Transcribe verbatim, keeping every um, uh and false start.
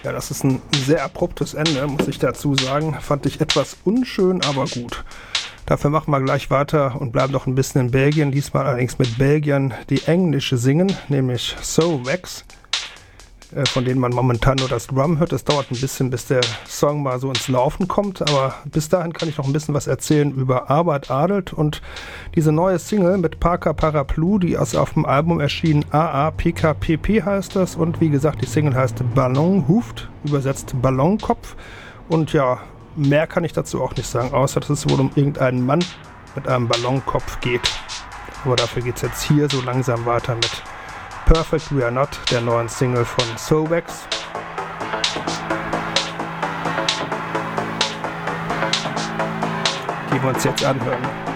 Ja, das ist ein sehr abruptes Ende, muss ich dazu sagen. Fand ich etwas unschön, aber gut. Dafür machen wir gleich weiter und bleiben noch ein bisschen in Belgien. Diesmal allerdings mit Belgiern, die Englische singen, nämlich Soulwax, äh, von denen man momentan nur das Drum hört. Es dauert ein bisschen, bis der Song mal so ins Laufen kommt, aber bis dahin kann ich noch ein bisschen was erzählen über Arbeit Adelt und diese neue Single mit Parker Paraplu, die ist auf dem Album erschienen. A A P K P P heißt das und wie gesagt, die Single heißt Ballon Hoofd, übersetzt Ballonkopf. Und ja, mehr kann ich dazu auch nicht sagen, außer dass es wohl um irgendeinen Mann mit einem Ballonkopf geht. Aber dafür geht es jetzt hier so langsam weiter mit Perfect We Are Not, der neuen Single von Soulwax. Die wir uns jetzt anhören.